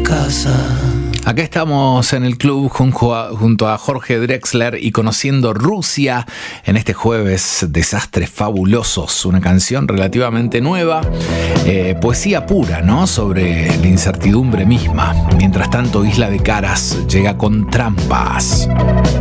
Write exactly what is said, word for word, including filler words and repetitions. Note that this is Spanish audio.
casa. Acá estamos en el club junto a, junto a Jorge Drexler y conociendo Rusia en este jueves Desastres Fabulosos, una canción relativamente nueva, eh, poesía pura, ¿no? Sobre la incertidumbre misma. Mientras tanto, Isla de Caras llega con Trampas.